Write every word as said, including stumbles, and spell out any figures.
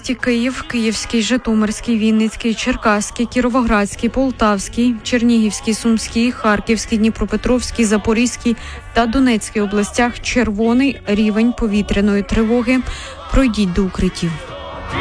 місті Київ, Київській, Житомирській, Вінницькій, Черкаській, Кіровоградській, Полтавській, Чернігівській, Сумській, Харківській, Дніпропетровській, Запорізькій та Донецькій областях червоний рівень повітряної тривоги. Пройдіть до укриттів.